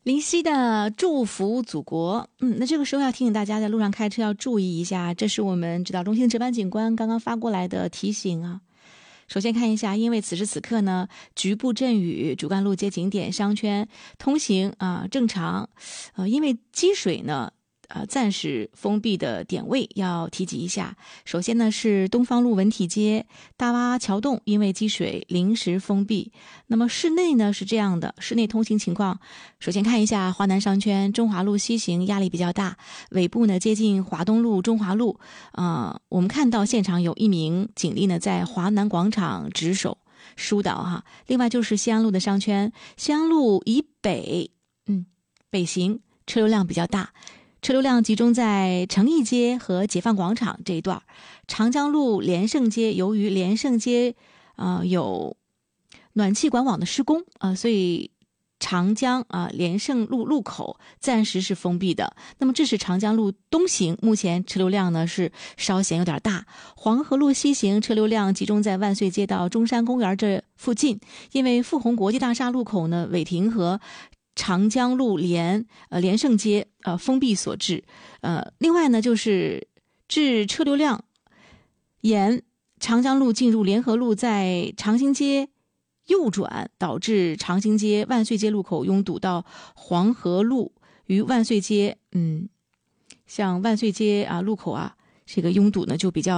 林夕的祝福祖国。那这个时候要提醒大家在路上开车要注意一下，这是我们指导中心的值班警官刚刚发过来的提醒啊。首先看一下，因为此时此刻呢局部阵雨，主干路街景点商圈通行正常，因为积水呢暂时封闭的点位要提及一下。首先呢是东方路文体街大洼桥洞，因为积水临时封闭。那么市内呢是这样的，市内通行情况，首先看一下华南商圈中华路西行压力比较大，尾部呢接近华东路中华路，我们看到现场有一名警力呢在华南广场值守疏导哈。另外就是西安路的商圈，西安路以北北行车流量比较大，车流量集中在成义街和解放广场这一段。长江路连胜街，由于连胜街有暖气管网的施工所以长江连胜路路口暂时是封闭的。那么这是长江路东行，目前车流量呢是稍显有点大。黄河路西行车流量集中在万岁街到中山公园这附近，因为富宏国际大厦路口呢违停和长江路连胜街封闭所致。另外呢就是致车流量沿长江路进入联合路，在长兴街右转，导致长兴街万岁街路口拥堵到黄河路与万岁街像万岁街路口这个拥堵呢就比较